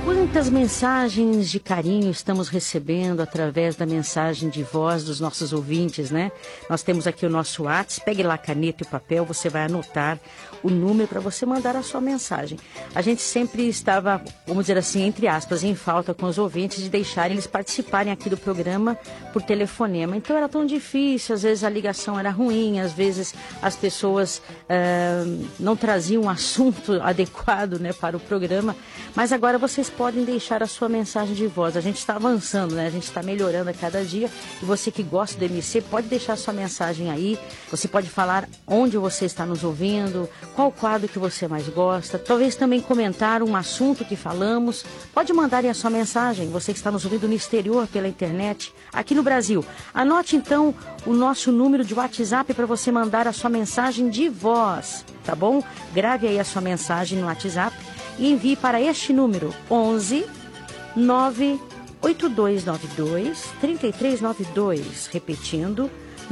Quantas mensagens de carinho estamos recebendo através da mensagem de voz dos nossos ouvintes, né? Nós temos aqui o nosso WhatsApp, pegue lá caneta e papel, você vai anotar o número para você mandar a sua mensagem. A gente sempre estava, vamos dizer assim, entre aspas, em falta com os ouvintes de deixarem eles participarem aqui do programa por telefonema. Então era tão difícil, às vezes a ligação era ruim, às vezes as pessoas não traziam um assunto adequado, né, para o programa. Mas agora vocês podem deixar a sua mensagem de voz. A gente está avançando, né? A gente está melhorando a cada dia. E você que gosta do MC, pode deixar a sua mensagem aí. Você pode falar onde você está nos ouvindo, qual quadro que você mais gosta. Talvez também comentar um assunto que falamos. Pode mandar aí a sua mensagem, você que está nos ouvindo no exterior, pela internet, aqui no Brasil. Anote então o nosso número de WhatsApp para você mandar a sua mensagem de voz, tá bom? Grave aí a sua mensagem no WhatsApp e envie para este número, 11 98292 3392, repetindo,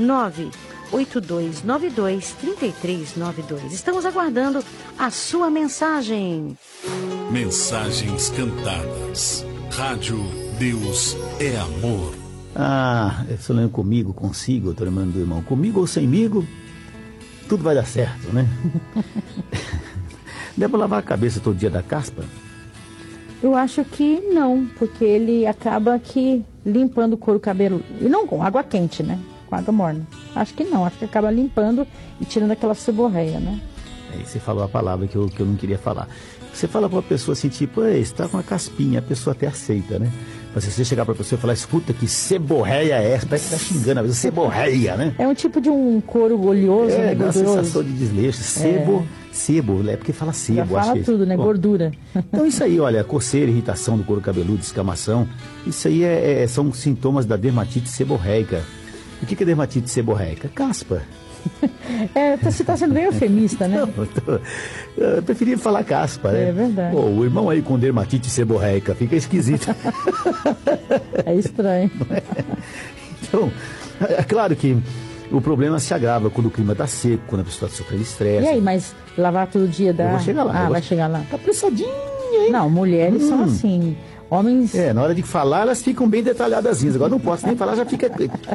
98292 3392. Estamos aguardando a sua mensagem. Mensagens cantadas. Rádio Deus é Amor. Falando comigo, consigo, eu tô lembrando do irmão, comigo ou semigo, tudo vai dar certo, né? Dá pra lavar a cabeça todo dia da caspa? Eu acho que não, porque ele acaba aqui limpando o couro cabeludo. E não com água quente, né? Com água morna. Acho que não, acho que acaba limpando e tirando aquela seborreia, né? Aí você falou a palavra que eu não queria falar. Você fala pra uma pessoa assim, tipo, você tá com uma caspinha, a pessoa até aceita, né? Mas se você chegar pra pessoa e falar, escuta, que seborreia é essa? Parece que tá xingando a pessoa, seborreia, né? É um tipo de um couro oleoso, né? Dá uma sensação de desleixo. Sebo, é porque fala sebo. Já fala tudo, né? Bom, gordura. Então isso aí, olha, coceira, irritação do couro cabeludo, escamação, isso aí são sintomas da dermatite seborreica. O que é dermatite seborreica? Caspa. Você está sendo bem eufemista, né? Eu preferia falar caspa, né? É verdade. O irmão aí com dermatite seborreica fica esquisito. É estranho. Então, é claro que o problema se agrava quando o clima está seco, quando a pessoa está sofrendo estresse. E aí, mas lavar todo dia dá... Eu vou chegar lá. Vai chegar lá. Tá apressadinho, hein? Não, mulheres são assim... Homens... na hora de falar, elas ficam bem detalhadazinhas. Agora não posso nem falar, já fica...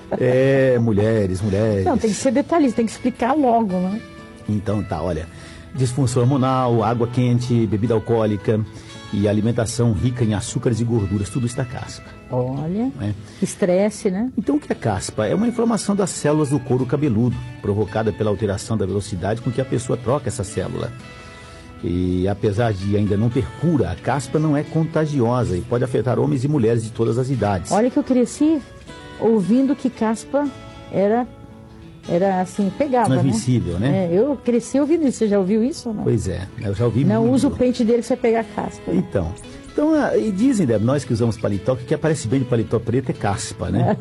mulheres. Não, tem que ser detalhista, tem que explicar logo, né? Então tá, olha. Disfunção hormonal, água quente, bebida alcoólica e alimentação rica em açúcares e gorduras, tudo está caspa. Olha, estresse, né? Então o que é caspa? É uma inflamação das células do couro cabeludo, provocada pela alteração da velocidade com que a pessoa troca essa célula. E apesar de ainda não ter cura, a caspa não é contagiosa e pode afetar homens e mulheres de todas as idades. Olha que eu cresci ouvindo que caspa era assim, pegava, transmissível, né? Eu cresci ouvindo isso. Você já ouviu isso ou não? Pois é, eu já ouvi não muito. Usa o pente dele que você pega a caspa. Então, e dizem, Débora, nós que usamos paletó, que aparece bem de paletó preto é caspa, né?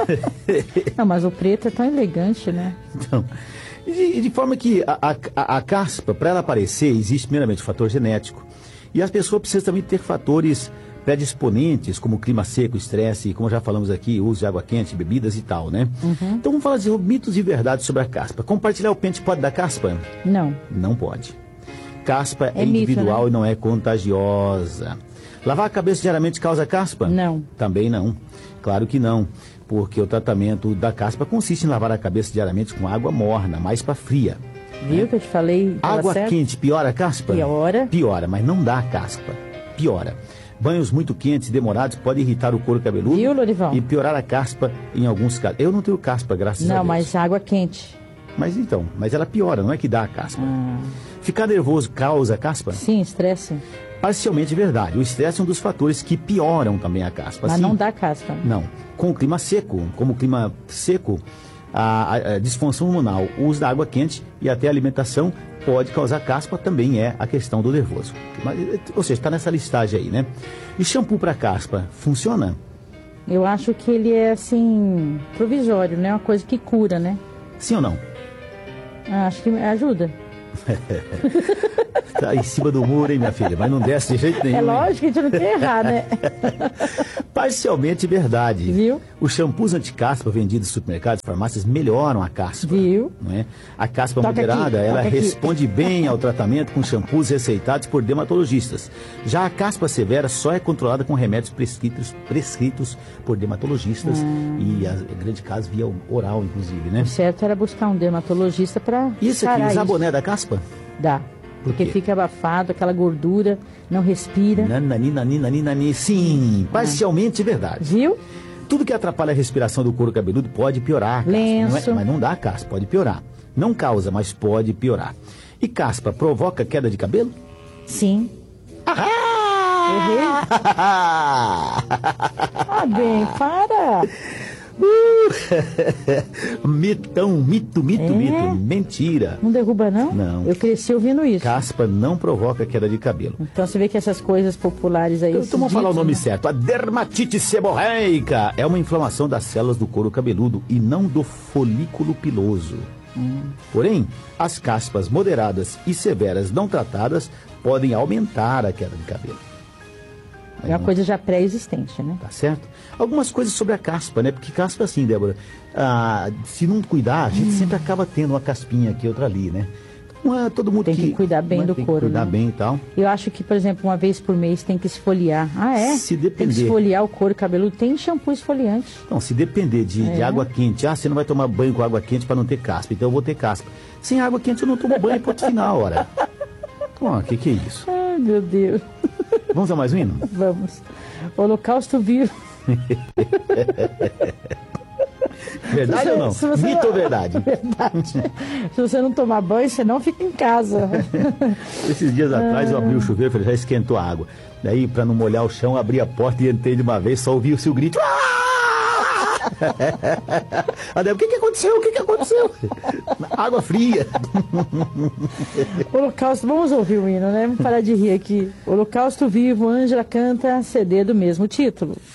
Não, mas o preto é tão elegante, né? Então... De forma que a caspa, para ela aparecer, existe primeiramente o fator genético. E as pessoas precisam também ter fatores predisponentes, como clima seco, estresse, como já falamos aqui, uso de água quente, bebidas e tal, né? Uhum. Então vamos falar de mitos e verdades sobre a caspa. Compartilhar o pente pode dar caspa? Não. Não pode. Caspa é mito, individual, né? E não é contagiosa. Lavar a cabeça diariamente causa caspa? Não. Também não. Claro que não. Porque o tratamento da caspa consiste em lavar a cabeça diariamente com água morna, mais para fria. Viu que eu te falei? Água certo? quente piora a caspa? Piora. Piora, mas não dá caspa. Piora. Banhos muito quentes e demorados podem irritar o couro cabeludo. Viu, Lorival? E piorar a caspa em alguns casos. Eu não tenho caspa, graças a Deus. Não, mas água quente. Mas ela piora, não é que dá a caspa. Ficar nervoso causa caspa? Sim, estresse. Parcialmente verdade. O estresse é um dos fatores que pioram também a caspa. Mas assim, não dá caspa. Não. Com o clima seco, a disfunção hormonal, o uso da água quente e até a alimentação pode causar caspa, também é a questão do nervoso. Ou seja, está nessa listagem aí, né? E shampoo para caspa, funciona? Eu acho que ele é, assim, provisório, né? Uma coisa que cura, né? Sim ou não? Acho que ajuda. Tá em cima do muro, hein, minha filha? Mas não desce de jeito nenhum. É lógico que a gente não quer errar, né? Parcialmente verdade. Viu? Os shampoos anti-caspa vendidos em supermercados e farmácias melhoram a caspa. Viu? Não é? A caspa Toca moderada, aqui, ela toca aqui. responde bem ao tratamento com shampoos receitados por dermatologistas. Já a caspa severa só é controlada com remédios prescritos por dermatologistas e, em grande caso, via oral, inclusive, né? O certo era buscar um dermatologista para Isso aqui, usar boné da caspa? Dá. Porque quê? fica abafado, aquela gordura, não respira. Nananina, sim, parcialmente verdade. Viu? Tudo que atrapalha a respiração do couro cabeludo pode piorar a caspa. Lenço. Mas não dá caspa, pode piorar. Não causa, mas pode piorar. E caspa provoca queda de cabelo? Sim. Errei? Ah, bem, para. Mito. Mentira. Não derruba, não? Não. Eu cresci ouvindo isso. Caspa não provoca queda de cabelo. Então você vê que essas coisas populares aí... Então vamos falar o nome ditos, né? certo. A dermatite seborreica é uma inflamação das células do couro cabeludo e não do folículo piloso. Porém, as caspas moderadas e severas não tratadas podem aumentar a queda de cabelo. É uma coisa já pré-existente, né? Tá certo? Algumas coisas sobre a caspa, né? Porque caspa assim, Débora, se não cuidar, a gente sempre acaba tendo uma caspinha aqui, outra ali, né? Então, todo mundo Tem que cuidar bem do tem couro, que cuidar né? bem e tal. Eu acho que, por exemplo, uma vez por mês tem que esfoliar. Ah, é? Se Tem que depender. esfoliar o couro cabeludo. Tem shampoo esfoliante. Então, se depender de água quente, você não vai tomar banho com água quente para não ter caspa, então eu vou ter caspa. Sem água quente eu não tomo banho, ponto final, ora. Ó, que é isso? Ai, meu Deus. Vamos a mais um hino? Vamos. Holocausto vivo. Verdade ou não? Se você Mito não- ou verdade? Verdade. Se você não tomar banho, você não fica em casa. Esses dias atrás eu abri o chuveiro, falei, já esquentou a água. Daí, para não molhar o chão, abri a porta e entrei de uma vez, só ouvi o seu grito. O que aconteceu? O que aconteceu? Água fria. Holocausto, vamos ouvir o hino, né? Vamos parar de rir aqui. Holocausto vivo, Ângela canta CD do mesmo título.